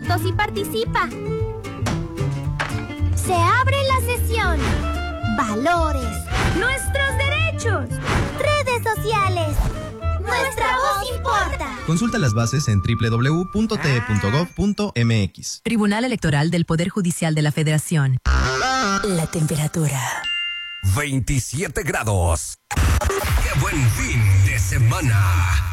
votos y participa. Se abre la sesión. Valores. Nuestros derechos. Redes sociales. Nuestra voz importa. Consulta las bases en www.te.gov.mx. Tribunal Electoral del Poder Judicial de la Federación. La temperatura. 27 grados. ¡Qué buen fin de semana!